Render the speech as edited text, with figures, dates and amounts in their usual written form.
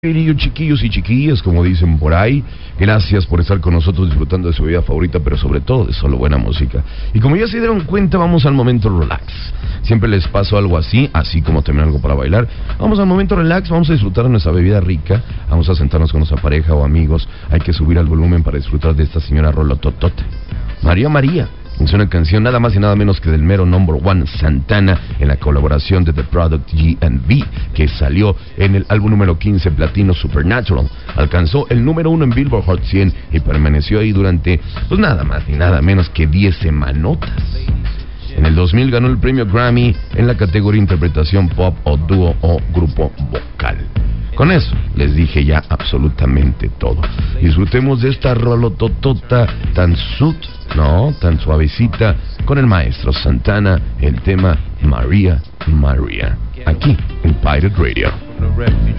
Queridos chiquillos y chiquillas, como dicen por ahí, gracias por estar con nosotros disfrutando de su vida favorita, pero sobre todo de solo buena música. Y como ya se dieron cuenta, vamos al momento relax. Siempre les paso algo así como también algo para bailar. Vamos al momento relax, vamos a disfrutar de nuestra bebida rica, vamos a sentarnos con nuestra pareja o amigos. Hay que subir al volumen para disfrutar de esta señora Rolototota. María María. Es una canción nada más y nada menos que del mero number one Santana en la colaboración de The Product G&B, que salió en el álbum número 15 platino Supernatural. Alcanzó el número 1 en Billboard Hot 100 y permaneció ahí durante pues nada más ni nada menos que 10 semanotas. En el 2000 ganó el premio Grammy en la categoría Interpretación Pop o Dúo o Grupo Vocal. Con eso les dije ya absolutamente todo. Disfrutemos de esta rolototota tan tan suavecita con el maestro Santana, el tema María María, aquí en Pirate Radio.